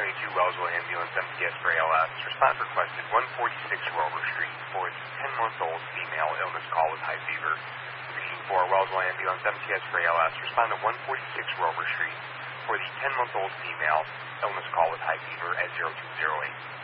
2022 Wellsville Ambulance MTS for ALS. Response requested 146 Rover Street for its 10-month-old female illness call with high fever. Machine 4 Wellsville Ambulance MTS for ALS. Respond to 146 Rover Street for the 10-month-old female illness call with high fever at 0208.